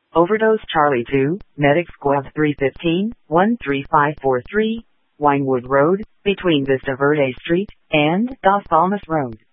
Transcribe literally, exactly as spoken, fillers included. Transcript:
Overdose Charlie two, Medic Squad three fifteen, one three five four three, Winewood Road, between Vista Verde Street and Dos Palmas Road.